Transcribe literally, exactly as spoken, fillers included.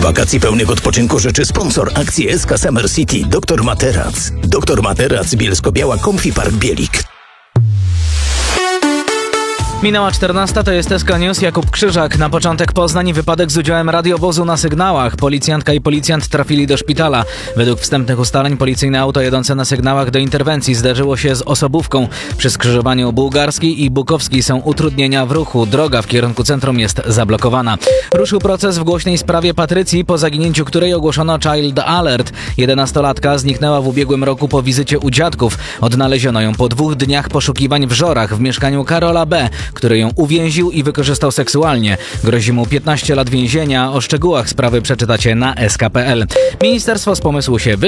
Wakacji pełnych odpoczynku życzy sponsor akcji S K Summer City Doktor Materac. Doktor Materac, Bielsko-Biała, Comfy Park Bielik. Minęła czternasta, to jest S K News, Jakub Krzyżak. Na początek Poznań, wypadek z udziałem radiowozu na sygnałach. Policjantka i policjant trafili do szpitala. Według wstępnych ustaleń policyjne auto jadące na sygnałach do interwencji zderzyło się z osobówką. Przy skrzyżowaniu Bułgarskiej i Bukowskiej są utrudnienia w ruchu. Droga w kierunku centrum jest zablokowana. Ruszył proces w głośnej sprawie Patrycji, po zaginięciu której ogłoszono Child Alert. jedenastolatka zniknęła w ubiegłym roku po wizycie u dziadków. Odnaleziono ją po dwóch dniach poszukiwań w Żorach w mieszkaniu Karola B., który ją uwięził i wykorzystał seksualnie. Grozi mu piętnaście lat więzienia. O szczegółach sprawy przeczytacie na S K kropka P L. Ministerstwo z pomysłu się wycofało.